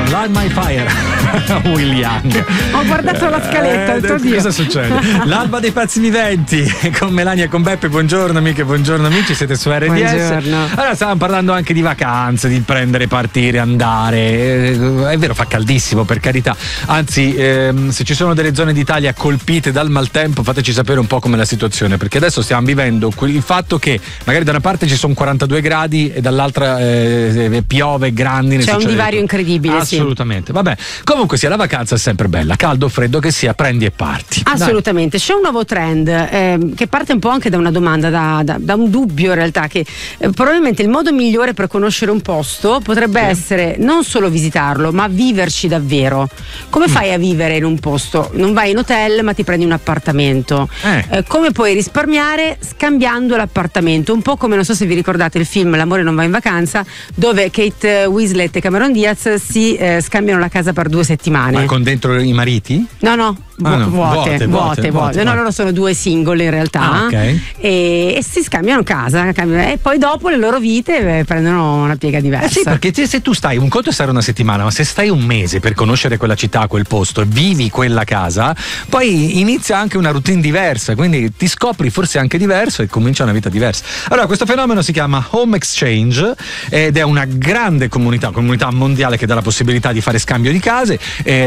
Light My Fire. Will Young. Ho guardato la scaletta, oddio. Cosa succede? L'alba dei pazzi viventi con Melania e con Beppe. Buongiorno amiche, buongiorno amici, siete su RDS. Buongiorno. Allora stavamo parlando anche di vacanze, di prendere, partire, andare. È vero, fa caldissimo, per carità. Anzi, se ci sono delle zone d'Italia colpite dal maltempo, fateci sapere un po' com'è la situazione, perché adesso stiamo vivendo il fatto che magari da una parte ci sono 42 gradi e dall'altra piove, grandine. C'è un divario incredibile. Assolutamente. Sì. Vabbè, comunque sia, la vacanza è sempre bella, caldo o freddo che sia, prendi e parti. Assolutamente. Dai. C'è un nuovo trend che parte un po' anche da una domanda, da un dubbio in realtà, che probabilmente il modo migliore per conoscere un posto potrebbe essere non solo visitarlo, ma viverci davvero. Come fai a vivere in un posto? Non vai in hotel, ma ti prendi un appartamento. Come puoi risparmiare scambiando l'appartamento? Un po' come, non so se vi ricordate il film L'amore non va in vacanza, dove Kate Winslet e Cameron Diaz si scambiano la casa per 2 settimane. Ma con dentro i mariti? No. Vuote. No, loro sono 2 single in realtà. Okay. E si scambiano casa e poi dopo le loro vite prendono una piega diversa. Sì, perché se tu stai, un conto è stare una settimana, ma se stai un mese per conoscere quella città, quel posto e vivi quella casa, poi inizia anche una routine diversa, quindi ti scopri forse anche diverso e comincia una vita diversa. Allora, questo fenomeno si chiama Home Exchange ed è una grande comunità mondiale che dà la possibilità di fare scambio di case.